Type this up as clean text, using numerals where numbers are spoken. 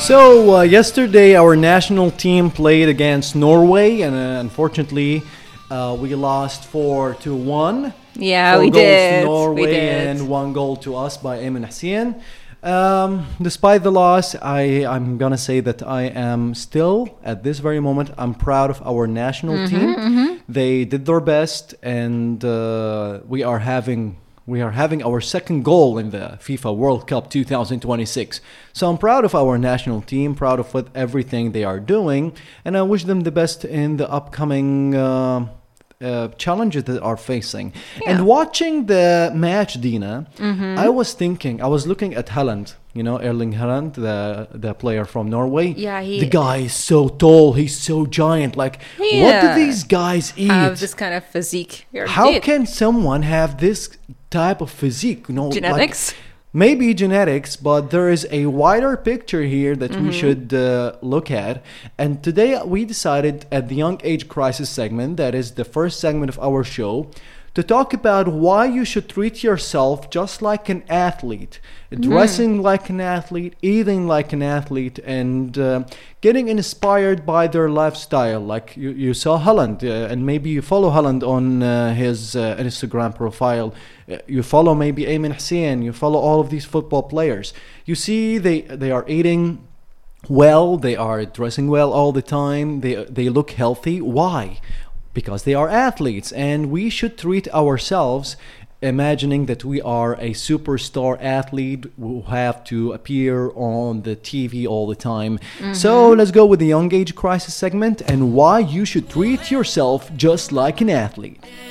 So, yesterday our national team played against Norway, and unfortunately, we lost 4-1. Yeah, Four we goals did. to Norway We did. and 1 goal to us by Ayman Hussein. Despite the loss, I'm gonna say that I am still, at this very moment, I'm proud of our national team. They did their best, and we are having our second goal in the FIFA World Cup 2026. So I'm proud of our national team, proud of everything they are doing, and I wish them the best in the upcoming challenges that are facing. Yeah. And watching the match, Dina, I was looking at Haaland, Erling Haaland, the player from Norway. Yeah, the guy is so tall, he's so giant. Like, what do these guys eat? Have this kind of physique. How can someone have this type of physique? Genetics? Like, maybe genetics, but there is a wider picture here that we should look at. And today we decided at the Young Age Crisis segment, that is the first segment of our show, to talk about why you should treat yourself just like an athlete, dressing like an athlete, eating like an athlete, and getting inspired by their lifestyle. Like you saw Haaland, and maybe you follow Haaland on his Instagram profile. You follow maybe Ayman Hussein. You follow all of these football players. You see they are eating well, they are dressing well all the time, they look healthy. Why? Because they are athletes, and we should treat ourselves imagining that we are a superstar athlete who have to appear on the TV all the time. So let's go with the Young Age Crisis segment and why you should treat yourself just like an athlete.